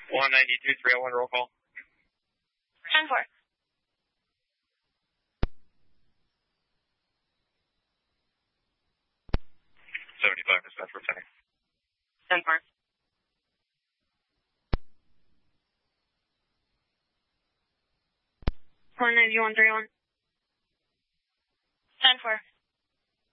192-301, roll call. 10-4. 75 dispatch for 10. 10-4. 191-301. 10-4.